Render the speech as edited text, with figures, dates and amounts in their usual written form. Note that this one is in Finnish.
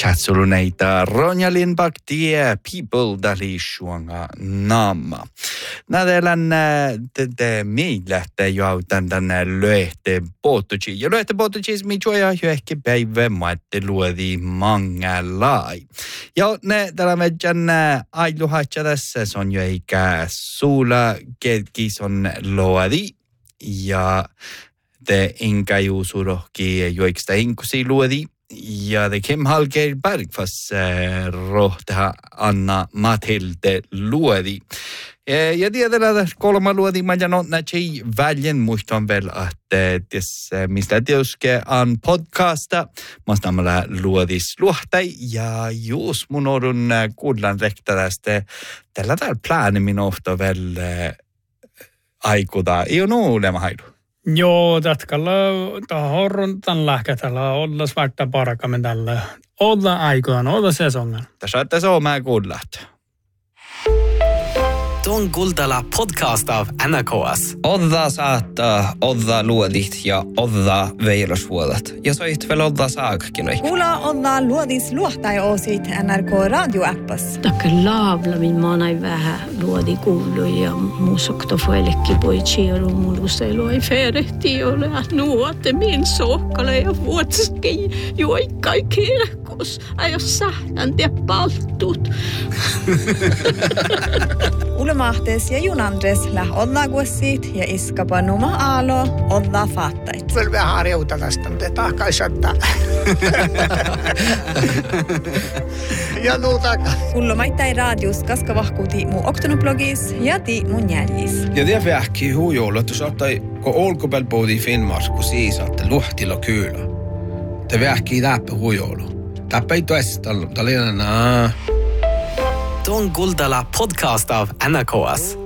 Chatsuluneita Ronja Lindbäck tie people dali suanga namma. Nädelän te miilähtä joutan tänne löhte potuchi. Ja löhte potuchis mi juoja jo ehkä päivä maatte luodi mangalai. Ja ne tällä meidän ailuhatja tässä on jo eikä suula kelkis on luodi. Ja te inka juusurohki joiksta inkusi luodi. Ja det Kim Hallgeir Bergfors rohta Anna Mathilde luodi. Ja tiedetään kolma luodi, mä janon näin väljen muistan vielä, että mistä tioske on podcasta. Mä stamalla luodis luohtai ja jos mun odun kuullaan rekta tästä, tällä täällä plaanimin ofta vielä aikuda. Ei ole nuulema haidu. Joo, tatkalla tahorron tämän lähkätällä olla svarta parakamen tällä. Olla aikoina, olla sesongan. Tässä on tässä oma kuullat. Tuon Kuldala podcast av NRKS. Odda saattaa, odda luodit ja odda veilosvuodat. Ja soit veel odda saakkinoi. Kuula odda luodis luohtai oosit NRK radioappas. Takke laavlamin maanai vähän luodi kuului ja muusokto fuelekki poitsi ja rummulusselu ei ferehti ole. Nuote min sohkale ja vuotski juoikkai kirkos. Ajo sähtän te palttut. Ulmahtes ja Junandres läh odlaguossit ja iskapa numa aalo odla faattait. Kyllä vähän harjouta tästä, mutta tahkaisattaa. Ja nuutaka. Kullomaittai radius kaskavahkuuti mu oktonoblogis ja ti mun jäljis. Ja det vähki hujolla, että saattai kun olkopelpoodi Finnmark, kun siis saatte luhtilla kyllä. Te vähki läppä hujolla. Täppä ei tuesta, mutta liian Tuon Kuldala podcast av NRKS.